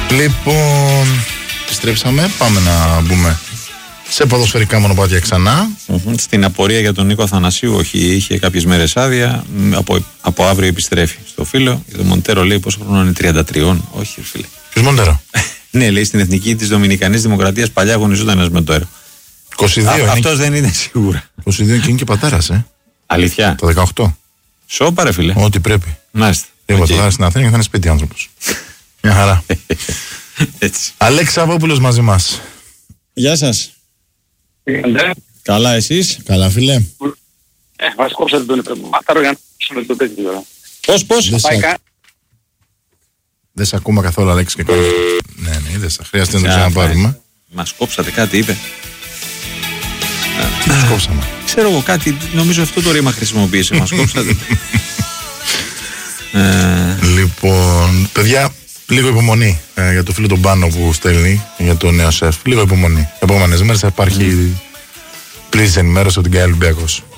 Λοιπόν, επιστρέψαμε. Πάμε να μπούμε σε ποδοσφαιρικά μονοπάτια ξανά. Στην απορία για τον Νίκο Αθανασίου, όχι, είχε κάποιες μέρες άδεια. Από αύριο επιστρέφει στο φίλο. Για τον Μοντέρο λέει πόσο χρόνο είναι, 33. Όχι, φίλε. Ποιος Μοντέρο? Ναι, λέει στην Εθνική της Δομινικανής Δημοκρατίας παλιά αγωνιζόταν ένας με το Έρο. 22. Αυτός δεν είναι σίγουρα. 22 και είναι και πατέρας, Αλήθεια. Το 18. Σώπα, ρε φίλε. Ό,τι πρέπει. Μάλιστα. Τίποτα, θα είναι στην Αθήνα και θα είναι σπίτι άνθρωπος. Μια χαρά. Έτσι. Αλέξη Σαββόπουλος μαζί μας. Γεια σας. Καλά, εσείς? Καλά, φίλε. Μας κόψατε τον υπερματάρο για να κόψουμε το τέτοιο. Πώς? Δεν σε ακούμε καθόλου, Αλέξη, και καλά. Ναι, είδες, χρειάζεται να το ξαναπάρουμε. Μας κόψατε, κάτι είπε. Μας κόψαμε. Ξέρω εγώ κάτι, νομίζω αυτό το ρήμα χρησιμοποίησε. Μας κόψατε. Λοιπόν, παιδιά, λίγο υπομονή για το φίλο τον Πάνο που στέλνει για το νέο σεφ. Λίγο υπομονή. Επόμενες μέρες θα υπάρχει πλήρης ενημέρωση από την ΚΑΕ Ολυμπιακός.